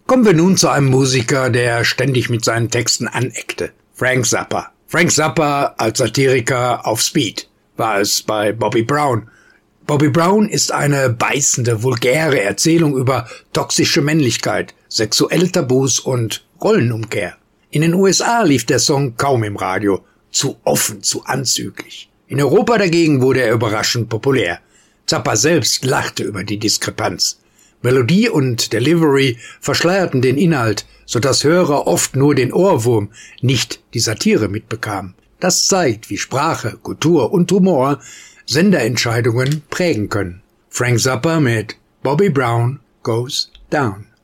Kommen wir nun zu einem Musiker, der ständig mit seinen Texten aneckte. Frank Zappa. Frank Zappa als Satiriker auf Speed war es bei Bobby Brown. Bobby Brown ist eine beißende, vulgäre Erzählung über toxische Männlichkeit, sexuelle Tabus und Rollenumkehr. In den USA lief der Song kaum im Radio, zu offen, zu anzüglich. In Europa dagegen wurde er überraschend populär. Zappa selbst lachte über die Diskrepanz. Melodie und Delivery verschleierten den Inhalt, sodass Hörer oft nur den Ohrwurm, nicht die Satire mitbekamen. Das zeigt, wie Sprache, Kultur und Humor Senderentscheidungen prägen können. Frank Zappa mit Bobby Brown Goes Down.